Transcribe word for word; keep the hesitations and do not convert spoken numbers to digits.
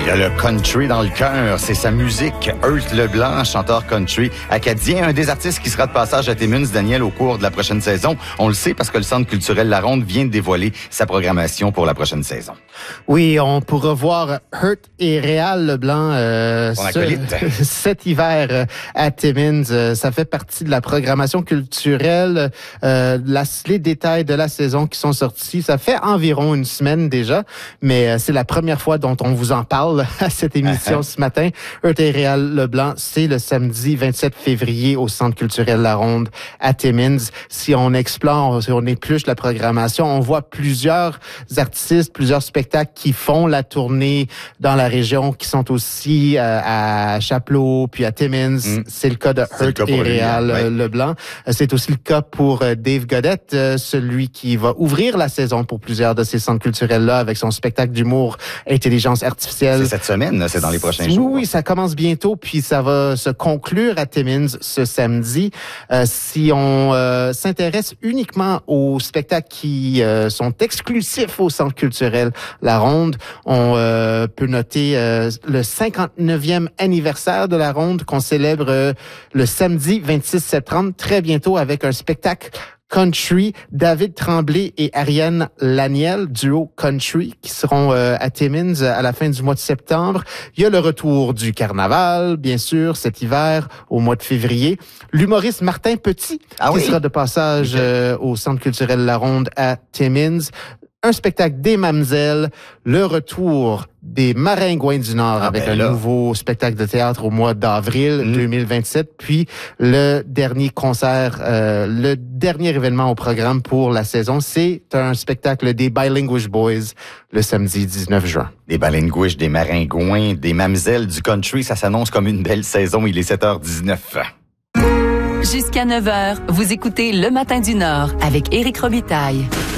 Il a le country dans le cœur, c'est sa musique. Earth Leblanc, chanteur country acadien, un des artistes qui sera de passage à Timmins, Daniel, au cours de la prochaine saison. On le sait parce que le Centre culturel La Ronde vient de dévoiler sa programmation pour la prochaine saison. Oui, on pourra voir Earth et Réal Leblanc euh, ce, cet hiver à Timmins. Ça fait partie de la programmation culturelle. Euh, la, les détails de la saison qui sont sortis, ça fait environ une semaine déjà, mais euh, c'est la première fois dont on vous en parle à cette émission ce matin. Earth et Réal Leblanc, c'est le samedi vingt-sept février au Centre culturel La Ronde à Timmins. Si on explore, si on épluche la programmation, on voit plusieurs artistes, plusieurs spectacles qui font la tournée dans la région, qui sont aussi euh, à Chapleau, puis à Timmins. Mm. C'est le cas de Earth et Réal ouais. Leblanc. C'est aussi le cas pour euh, Dave Godette, euh, celui qui va ouvrir la saison pour plusieurs de ces centres culturels-là avec son spectacle d'humour Intelligence artificielle. C'est cette semaine, c'est dans les prochains oui, jours. Oui, ça commence bientôt, puis ça va se conclure à Timmins ce samedi. Euh, si on euh, s'intéresse uniquement aux spectacles qui euh, sont exclusifs au Centre culturel La Ronde, on euh, peut noter euh, le cinquante-neuvième anniversaire de La Ronde qu'on célèbre euh, le samedi vingt-six septembre, très bientôt avec un spectacle country, David Tremblay et Ariane Laniel, duo country, qui seront euh, à Timmins à la fin du mois de septembre. Il y a le retour du carnaval, bien sûr, cet hiver, au mois de février. L'humoriste Martin Petit, ah qui oui? sera de passage okay. euh, au Centre culturel La Ronde à Timmins. Un spectacle des Mamzelles, le retour des Maringouins du Nord ah avec ben un là. nouveau spectacle de théâtre au mois d'avril mmh. deux mille vingt-sept, puis le dernier concert, euh, le dernier événement au programme pour la saison, c'est un spectacle des Bilinguish Boys le samedi dix-neuf juin. Des Bilinguish, des Maringouins, des Mamzelles, du country, ça s'annonce comme une belle saison. Il est sept heures dix-neuf. Jusqu'à neuf heures, vous écoutez Le Matin du Nord avec Éric Robitaille.